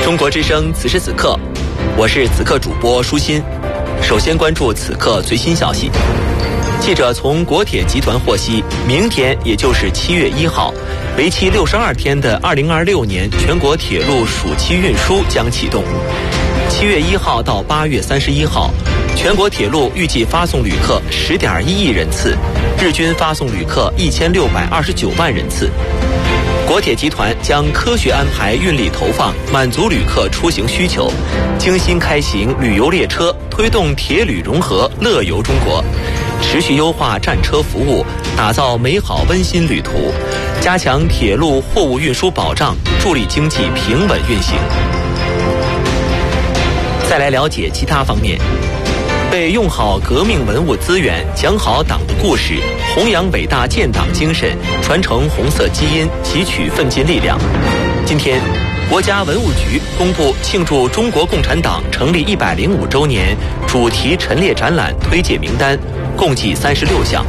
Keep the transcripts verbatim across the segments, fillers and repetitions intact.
中国之声此时此刻，我是此刻主播舒心。首先关注此刻最新消息。记者从国铁集团获悉，明天也就是七月一号，为期六十二天的二零二六年全国铁路暑期运输将启动。七月一号到八月三十一号，全国铁路预计发送旅客十点一亿人次，日均发送旅客一千六百二十九万人次。国铁集团将科学安排运力投放，满足旅客出行需求，精心开行旅游列车，推动铁旅融合，乐游中国，持续优化站车服务，打造美好温馨旅途，加强铁路货物运输保障，助力经济平稳运行。再来了解其他方面。为用好革命文物资源，讲好党的故事，弘扬伟大建党精神，传承红色基因，汲取奋进力量。今天，国家文物局公布庆祝中国共产党成立一百零五周年主题陈列展览推介名单，共计三十六项。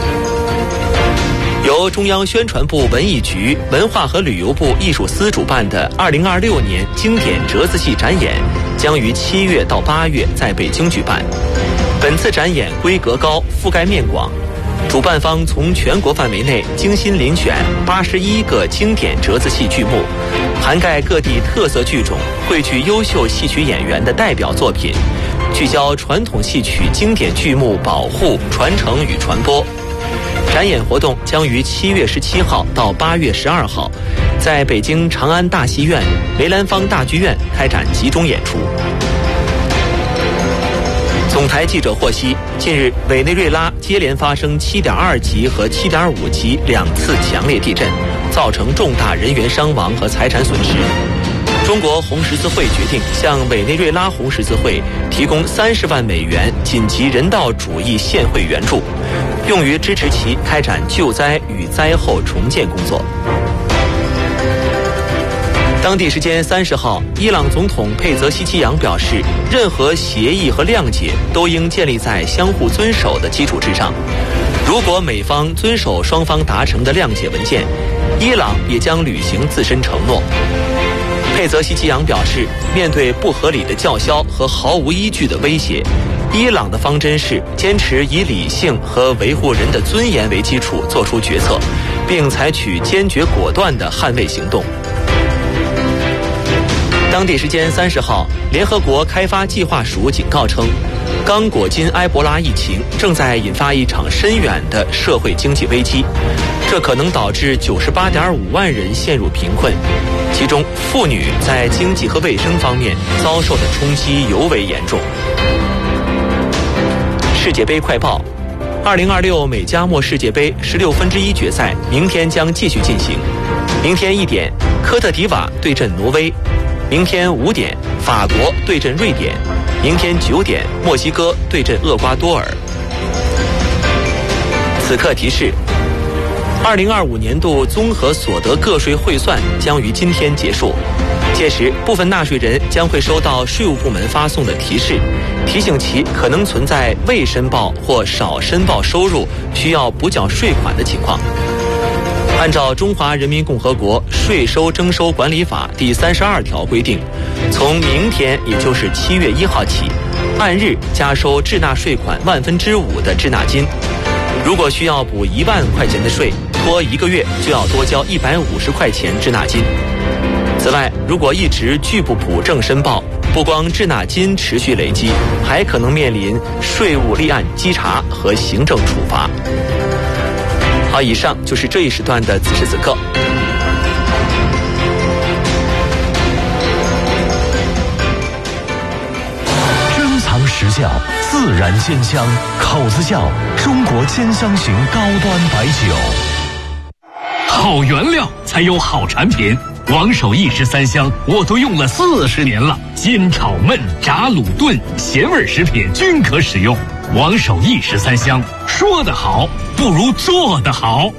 由中央宣传部文艺局、文化和旅游部艺术司主办的二零二六年经典折子戏展演将于七月到八月在北京举办。本次展演规格高，覆盖面广，主办方从全国范围内精心遴选八十一个经典折子戏剧目，涵盖各地特色剧种，汇聚优秀戏曲演员的代表作品，聚焦传统戏曲经典剧目保护、传承与传播。展演活动将于七月十七号到八月十二号，在北京长安大戏院、梅兰芳大剧院开展集中演出。总台记者获悉，近日委内瑞拉接连发生七点二级和七点五级两次强烈地震，造成重大人员伤亡和财产损失。中国红十字会决定向委内瑞拉红十字会提供三十万美元紧急人道主义现汇援助，用于支持其开展救灾与灾后重建工作。当地时间三十号，伊朗总统佩泽希奇扬表示，任何协议和谅解都应建立在相互遵守的基础之上。如果美方遵守双方达成的谅解文件，伊朗也将履行自身承诺。佩泽希奇扬表示，面对不合理的叫嚣和毫无依据的威胁，伊朗的方针是坚持以理性和维护人的尊严为基础做出决策，并采取坚决果断的捍卫行动。当地时间三十号，联合国开发计划署警告称，刚果金埃博拉疫情正在引发一场深远的社会经济危机，这可能导致九十八点五万人陷入贫困，其中妇女在经济和卫生方面遭受的冲击尤为严重。世界杯快报：二零二六美加墨世界杯十六分之一决赛明天将继续进行。明天一点，科特迪瓦对阵挪威；明天五点，法国对阵瑞典；明天九点，墨西哥对阵厄瓜多尔。此刻提示：二零二五年度综合所得个税汇算将于今天结束，届时部分纳税人将会收到税务部门发送的提示，提醒其可能存在未申报或少申报收入需要补缴税款的情况。按照《中华人民共和国税收征收管理法》第三十二条规定，从明天也就是七月一号起，按日加收滞纳税款万分之五的滞纳金。如果需要补一万块钱的税，拖一个月就要多交一百五十块钱滞纳金。此外，如果一直拒不补正申报，不光滞纳金持续累积，还可能面临税务立案稽查和行政处罚。好，以上就是这一时段的此时此刻。 珍藏实窖，自然鲜香，口子窖中国鲜香型高端白酒。 好原料才有好产品，王守义十三香我都用了四十年了，煎炒焖炸卤炖咸味食品均可使用。王守义十三香，说得好不如做得好。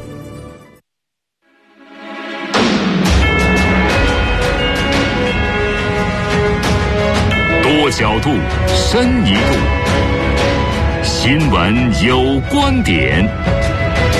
多角度，深一度，新闻有观点。